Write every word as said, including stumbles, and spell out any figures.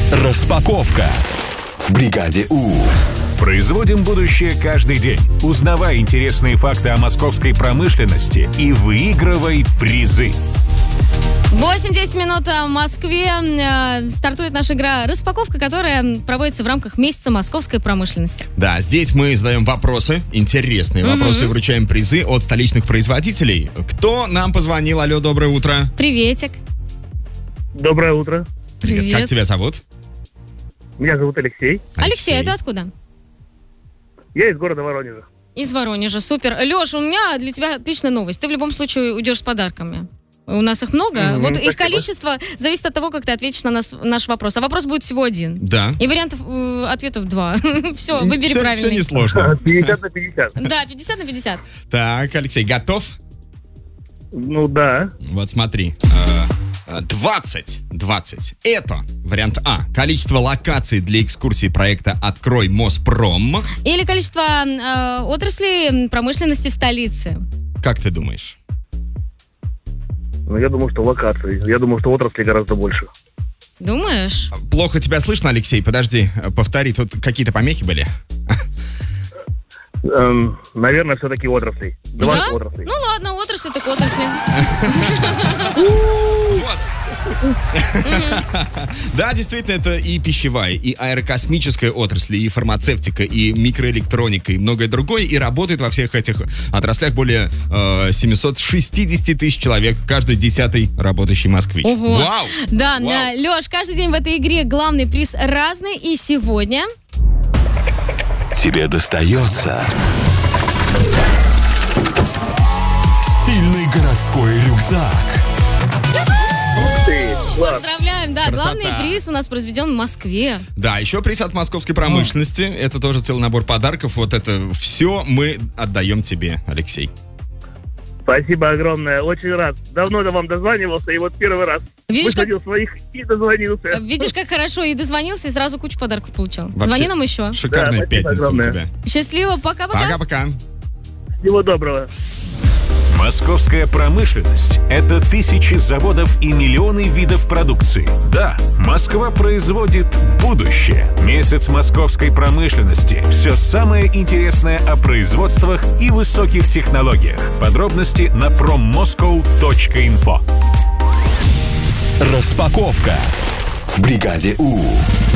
Распаковка в бригаде У. Производим будущее каждый день. Узнавай интересные факты о московской промышленности и выигрывай призы. восемь-десять минут в Москве. Стартует наша игра «Распаковка», которая проводится в рамках месяца московской промышленности. Да, здесь мы задаем вопросы, интересные Мгм. вопросы, вручаем призы от столичных производителей. Кто нам позвонил? Алло, доброе утро. Приветик. Доброе утро. Привет. Как тебя зовут? Меня зовут Алексей. Алексей, это откуда? Я из города Воронежа. Из Воронежа, супер. Леш, у меня для тебя отличная новость. Ты в любом случае уйдешь с подарками. У нас их много. Мгм, вот спасибо. их количество зависит от того, как ты ответишь на нас, наш вопрос. А вопрос будет всего один. Да. И вариантов э, ответов два. Все, выбери Все, правильный. все несложно. пятьдесят на пятьдесят. Да, пятьдесят на пятьдесят. Так, Алексей, готов? Ну да. Вот смотри. Э, двадцать. двадцать. Это вариант А. Количество локаций для экскурсии проекта «Открой Моспром». Или количество э, отраслей промышленности в столице. Как ты думаешь? Ну, я думаю, что локации. Я думаю, что отрасли гораздо больше. Думаешь? Плохо тебя слышно, Алексей. Подожди, повтори. Тут какие-то помехи были? Эм, наверное, все-таки отрасли. Два Да? отрасли. Ну ладно, отрасли так отрасли. Вот. Да, действительно, это и пищевая, и аэрокосмическая отрасль, и фармацевтика, и микроэлектроника, и многое другое. И работает во всех этих отраслях более э, семьсот шестьдесят тысяч человек, каждый десятый работающий москвич. Ого. Вау! Да, Вау. Леш, каждый день в этой игре главный приз разный. И сегодня... Тебе достается стильный городской рюкзак. Ты, ладно. Поздравляем, да, Красота. главный приз у нас произведен в Москве. Да, еще приз от московской промышленности. Это тоже целый набор подарков. Вот это все мы отдаем тебе, Алексей. Спасибо огромное. Очень рад. Давно до вам дозванивался, и вот первый раз Видишь, как, высадил своих и дозвонился. видишь, как хорошо, и дозвонился, и сразу кучу подарков получил. Вообще Звони нам еще. Шикарная Да, спасибо пятница у огромное. тебя. Счастливо, пока-пока. Пока-пока. Всего доброго. Московская промышленность – это тысячи заводов и миллионы видов продукции. Да, Москва производит будущее. Месяц московской промышленности. Все самое интересное о производствах и высоких технологиях. Подробности на проммоскоу точка инфо. Распаковка в бригаде У.